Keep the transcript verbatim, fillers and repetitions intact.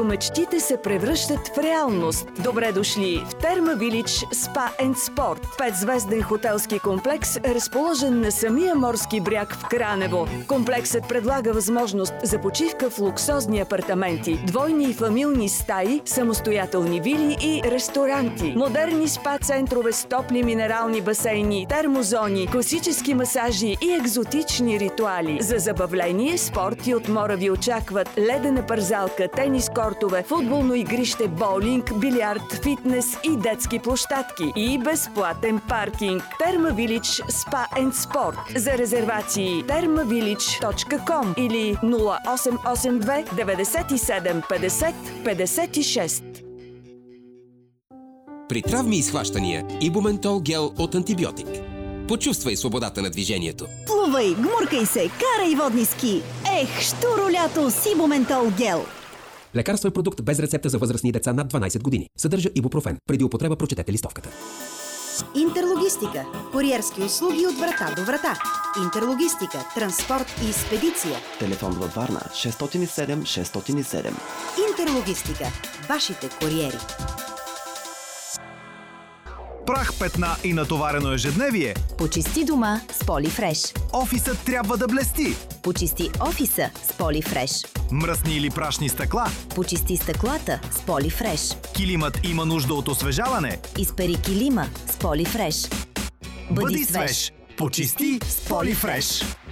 мечтите се превръщат в реалност. Добре дошли в Терма Вилидж Спа енд Спорт. Петзвезден хотелски комплекс, разположен на самия морски бряг в Кранево. Комплексът предлага възможност за почивка в луксозни апартаменти, двойни и фамилни стаи, самостоятелни вили и ресторанти, модерни спа-центрове с топли минерални басейни, термозони, класически масажи и екзотични ритуали. За забавление, спорт и отмора ви очакват ледена парзалка, тенис кортове, футболно игрище, боулинг, билярд, фитнес и детски площадки и безплатен паркинг. Терма Вилидж Спа енд Спорт. За резервации терма вилидж точка ком или нула осем осем две деветдесет и седем петдесет петдесет и шест. При травми и схващания Ибументол гел от антибиотик. Почувствай свободата на движението. Плувай, гмуркай се, карай водни ски. Ех, щуро лято с Ибументол гел. Лекарствен продукт без рецепта за възрастни деца над дванайсет години. Съдържа ибупрофен. Преди употреба прочетете листовката. Интерлогистика. Куриерски услуги от врата до врата. Интерлогистика. Транспорт и спедиция. Телефон във Варна шестстотин и седем шестстотин и седем. Интерлогистика. Вашите куриери. Прах, петна и натоварено ежедневие. Почисти дома с Полифреш. Офисът трябва да блести. Почисти офиса с Полифреш. Мръсни или прашни стъкла. Почисти стъклата с Полифреш. Килимът има нужда от освежаване. Изпери килима с Полифреш. Бъди свеж. Почисти с Полифреш.